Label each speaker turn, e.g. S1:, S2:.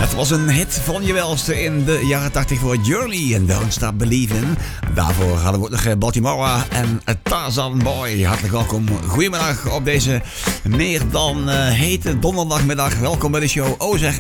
S1: Het was een hit van je welste in de jaren 80 voor Journey en Don't Stop Believin'. Daarvoor hadden we ook nog Baltimore en Tarzan Boy. Hartelijk welkom. Goedemiddag op deze meer dan hete donderdagmiddag. Welkom bij de show. Oh zeg,